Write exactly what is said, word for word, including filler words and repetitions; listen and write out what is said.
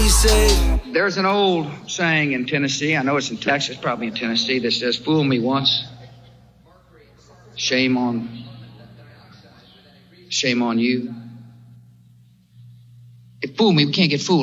say? There's an old saying in Tennessee, I know it's in Texas, probably in Tennessee, that says, fool me once, shame on, shame on you. If fool me, we can't get fooled.